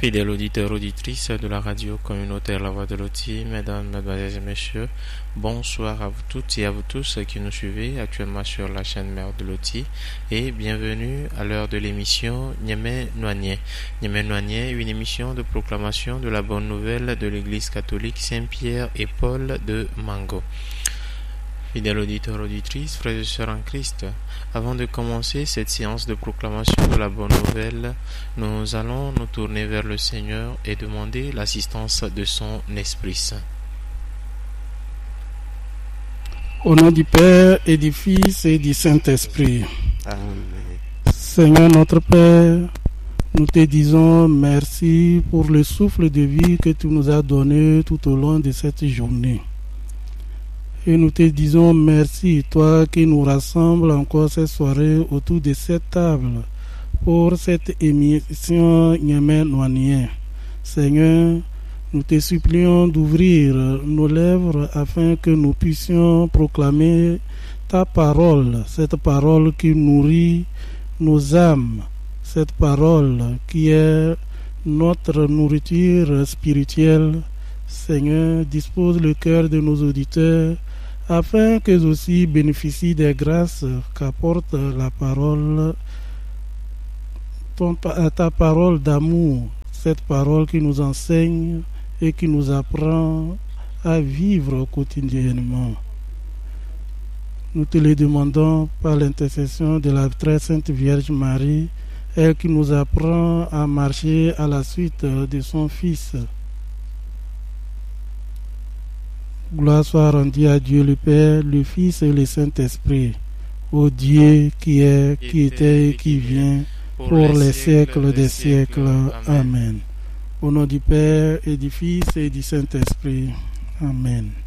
Fidèles auditeurs, auditrices de la radio communautaire La Voix de Loti, mesdames, mesdemoiselles et messieurs, bonsoir à vous toutes et à vous tous qui nous suivez actuellement sur la chaîne mère de Loti et bienvenue à l'heure de l'émission Niamey Noigné. Niamey Noigné, une émission de proclamation de la bonne nouvelle de l'église catholique Saint-Pierre et Paul de Mango. Fidèles auditeurs, auditrices, frères et sœurs en Christ, avant de commencer cette séance de proclamation de la bonne nouvelle, nous allons nous tourner vers le Seigneur et demander l'assistance de son Esprit Saint. Au nom du Père et du Fils et du Saint-Esprit. Amen. Seigneur notre Père, nous te disons merci pour le souffle de vie que tu nous as donné tout au long de cette journée. Et nous te disons merci, toi qui nous rassembles encore cette soirée autour de cette table pour cette émission Niamey Noigné. Seigneur, nous te supplions d'ouvrir nos lèvres afin que nous puissions proclamer ta parole, cette parole qui nourrit nos âmes, cette parole qui est notre nourriture spirituelle. Seigneur, dispose le cœur de nos auditeurs afin qu'eux aussi bénéficient des grâces qu'apporte la parole, ta parole d'amour, cette parole qui nous enseigne et qui nous apprend à vivre quotidiennement. Nous te le demandons par l'intercession de la très sainte Vierge Marie, elle qui nous apprend à marcher à la suite de son Fils. Gloire soit rendue à Dieu le Père, le Fils et le Saint-Esprit, au Dieu qui est, qui était et qui vient, pour les siècles des siècles. Amen. Au nom du Père et du Fils et du Saint-Esprit. Amen.